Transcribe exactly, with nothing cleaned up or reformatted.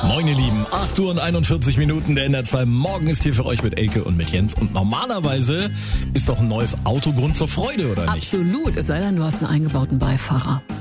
Moin ihr Lieben, acht Uhr und einundvierzig Minuten, der N R zwei Morgen ist hier für euch mit Elke und mit Jens. Und normalerweise ist doch ein neues Auto Grund zur Freude, oder nicht? Absolut, es sei denn, du hast einen eingebauten Beifahrer.